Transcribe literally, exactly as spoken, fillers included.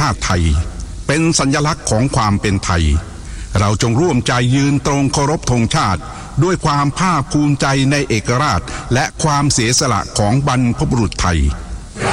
าติไทยเป็นสัญลักษณ์ของความเป็นไทยเราจงร่วมใจยืนตรงเคารพธงชาติด้วยความภาคภูมิใจในเอกราชและความเสียสละของบรรพบุรุษไทย